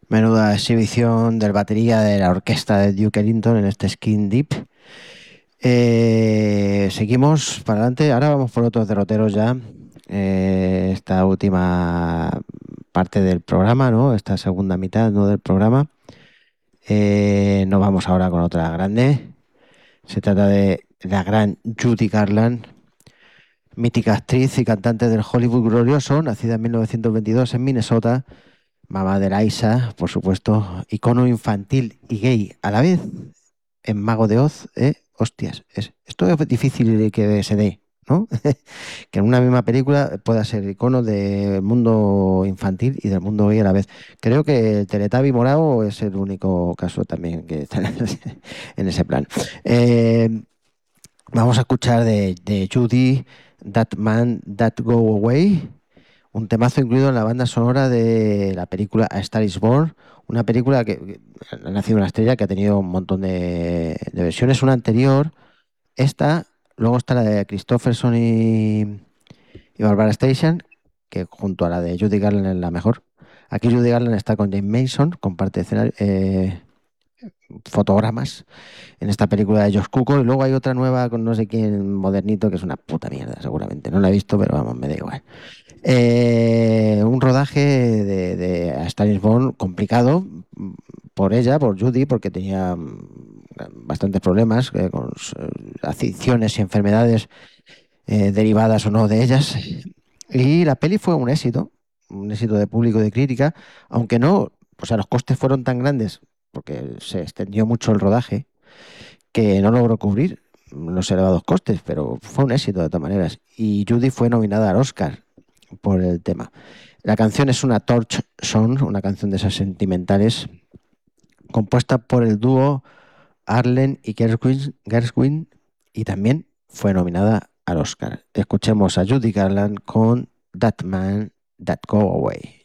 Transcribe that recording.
Menuda exhibición del batería de la orquesta de Duke Ellington en este Skin Deep. Seguimos para adelante. Ahora vamos por otros derroteros ya. Esta última parte del programa, ¿no? Esta segunda mitad, ¿no? Del programa. Nos vamos ahora con otra grande. Se trata de la gran Judy Garland, mítica actriz y cantante del Hollywood glorioso, nacida en 1922 en Minnesota. Mamá de Liza, por supuesto, icono infantil y gay a la vez en Mago de Oz, ¿eh? Hostias, esto es difícil de que se dé, ¿no? Que en una misma película pueda ser icono del mundo infantil y del mundo gay a la vez. Creo que el Teletubby morado es el único caso también que está en ese plan. Eh, Vamos a escuchar de Judy, That Man, That Go Away, un temazo incluido en la banda sonora de la película A Star is Born, una película que ha nacido una estrella que ha tenido un montón de versiones. Una anterior, esta, luego está la de Christopherson y Barbara Streisand, que junto a la de Judy Garland es la mejor. Aquí Judy Garland está con James Mason, comparte escenario, fotogramas en esta película de Josh Cukor, y luego hay otra nueva con no sé quién modernito que es una puta mierda seguramente. No la he visto, pero vamos, me da igual. Un rodaje de A Star is Born complicado por ella, por Judy, porque tenía bastantes problemas con adicciones y enfermedades derivadas o no de ellas. Y la peli fue un éxito de público y de crítica, aunque no, o sea, los costes fueron tan grandes, porque se extendió mucho el rodaje, que no logró cubrir los elevados costes, pero fue un éxito de todas maneras. Y Judy fue nominada al Oscar por el tema. La canción es una torch song, una canción de esas sentimentales, compuesta por el dúo Arlen y Gershwin, y también fue nominada al Oscar. Escuchemos a Judy Garland con That Man, That Go Away.